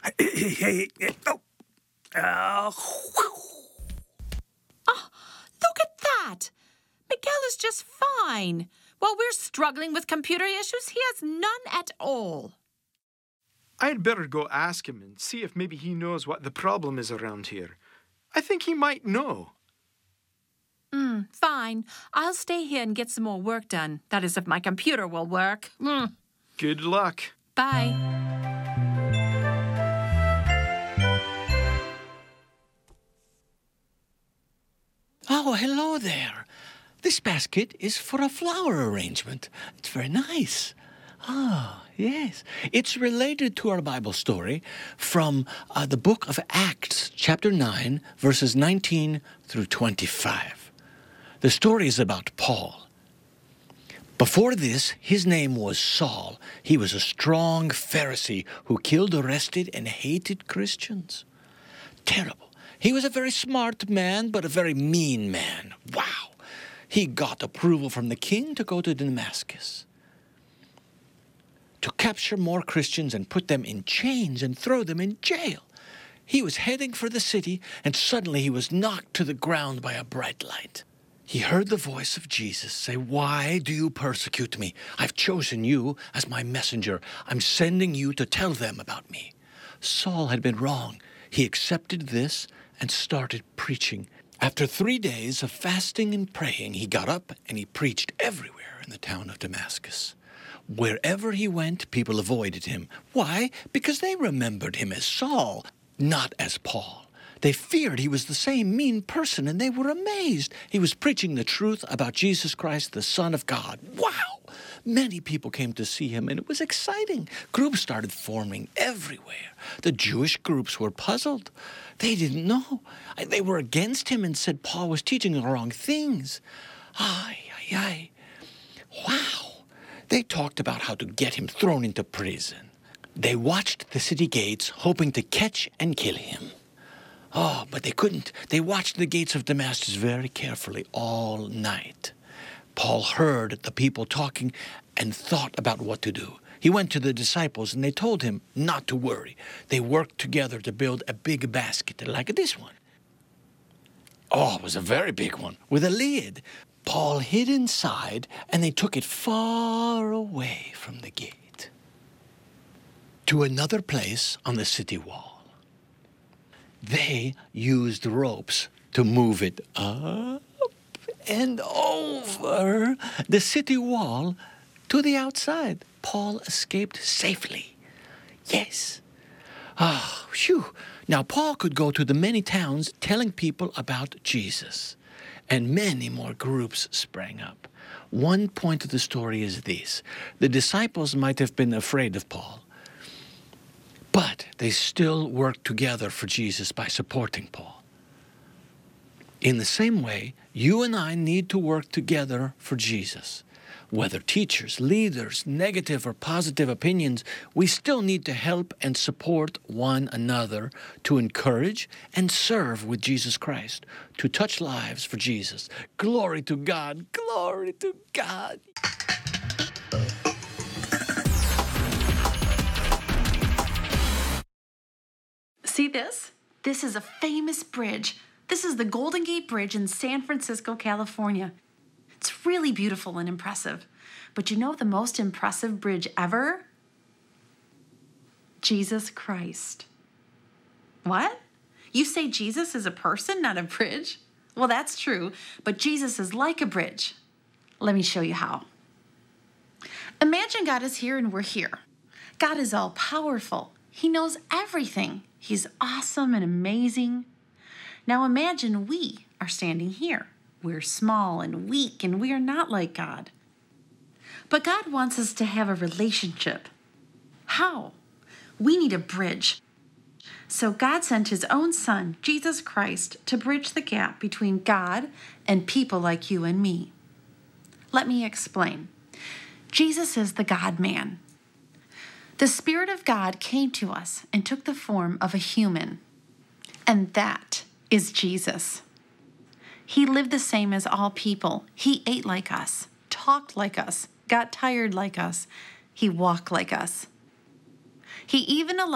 Oh. Oh, look at that! Miguel is just fine. While we're struggling with computer issues, he has none at all. I'd better go ask him and see if maybe he knows what the problem is around here. I think he might know. Fine. I'll stay here and get some more work done. That is, if my computer will work. Good luck. Bye. Oh, hello there. This basket is for a flower arrangement. It's very nice. Ah, yes. It's related to our Bible story from the book of Acts, chapter 9, verses 19 through 25. The story is about Paul. Before this, his name was Saul. He was a strong Pharisee who killed, arrested, and hated Christians. Terrible. He was a very smart man, but a very mean man. Wow. He got approval from the king to go to Damascus, to capture more Christians and put them in chains and throw them in jail. He was heading for the city, and suddenly he was knocked to the ground by a bright light. He heard the voice of Jesus say, "Why do you persecute me? I've chosen you as my messenger. I'm sending you to tell them about me." Saul had been wrong. He accepted this and started preaching. After 3 days of fasting and praying, he got up and he preached everywhere in the town of Damascus. Wherever he went, people avoided him. Why? Because they remembered him as Saul, not as Paul. They feared he was the same mean person, and they were amazed. He was preaching the truth about Jesus Christ, the Son of God. Wow! Many people came to see him, and it was exciting. Groups started forming everywhere. The Jewish groups were puzzled. They didn't know. They were against him and said Paul was teaching the wrong things. Wow! They talked about how to get him thrown into prison. They watched the city gates, hoping to catch and kill him. Oh, but they couldn't. They watched the gates of Damascus very carefully all night. Paul heard the people talking and thought about what to do. He went to the disciples and they told him not to worry. They worked together to build a big basket like this one. Oh, it was a very big one with a lid. Paul hid inside and they took it far away from the gate to another place on the city wall. They used ropes to move it up and over the city wall to the outside. Paul escaped safely. Yes. Phew. Now, Paul could go to the many towns telling people about Jesus, and many more groups sprang up. One point of the story is this. The disciples might have been afraid of Paul, but they still worked together for Jesus by supporting Paul. In the same way, you and I need to work together for Jesus. Whether teachers, leaders, negative or positive opinions, we still need to help and support one another to encourage and serve with Jesus Christ, to touch lives for Jesus. Glory to God! Glory to God! See this? This is a famous bridge. This is the Golden Gate Bridge in San Francisco, California. It's really beautiful and impressive. But you know the most impressive bridge ever? Jesus Christ. What? You say Jesus is a person, not a bridge? Well, that's true, but Jesus is like a bridge. Let me show you how. Imagine God is here and we're here. God is all powerful. He knows everything. He's awesome and amazing. Now imagine we are standing here. We're small and weak and we are not like God. But God wants us to have a relationship. How? We need a bridge. So God sent his own son, Jesus Christ, to bridge the gap between God and people like you and me. Let me explain. Jesus is the God-man. The Spirit of God came to us and took the form of a human. And that is Jesus. He lived the same as all people. He ate like us, talked like us, got tired like us. He walked like us. He even allowed